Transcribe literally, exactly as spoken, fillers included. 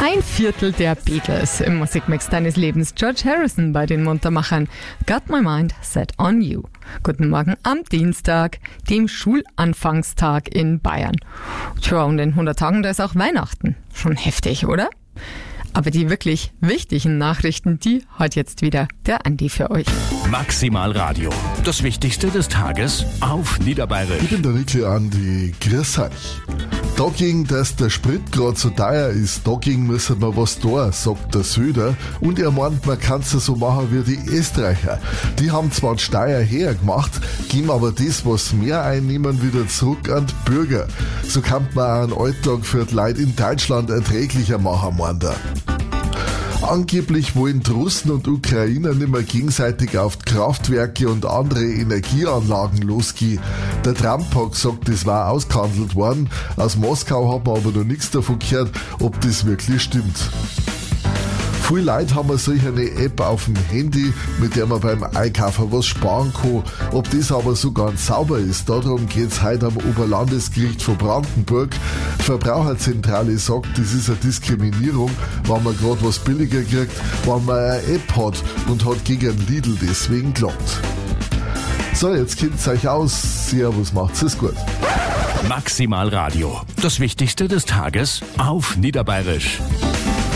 Ein Viertel der Beatles im Musikmix deines Lebens. George Harrison bei den Muntermachern. Got my mind set on you. Guten Morgen am Dienstag, dem Schulanfangstag in Bayern. Tja, und in hundert Tagen, da ist auch Weihnachten. Schon heftig, oder? Aber die wirklich wichtigen Nachrichten, die hat jetzt wieder der Andi für euch. Maximal Radio. Das Wichtigste des Tages auf Niederbayerisch. Ich bin der Rickli Andi. Grüß euch. Dagegen, dass der Sprit gerade so teuer ist, dagegen müssen wir was tun, sagt der Söder. Und er meint, man kann es so machen wie die Österreicher. Die haben zwar die Steuer hergemacht, geben aber das, was mehr einnehmen, wieder zurück an die Bürger. So kann man auch einen Alltag für die Leute in Deutschland erträglicher machen, meint er. Angeblich wollen die Russen und Ukrainer nicht mehr gegenseitig auf die Kraftwerke und andere Energieanlagen losgehen. Der Trump hat gesagt, das war ausgehandelt worden. Aus Moskau hat man aber noch nichts davon gehört, ob das wirklich stimmt. Viele Leute haben solch eine App auf dem Handy, mit der man beim Einkaufen was sparen kann. Ob das aber so ganz sauber ist, darum geht's heute am Oberlandesgericht von Brandenburg. Die Verbraucherzentrale sagt, das ist eine Diskriminierung, wenn man gerade was billiger kriegt, wenn man eine App hat und hat gegen einen Lidl deswegen geklagt. So, jetzt kennt's euch aus. Servus, macht's es gut. Maximal Radio. Das Wichtigste des Tages auf Niederbayerisch.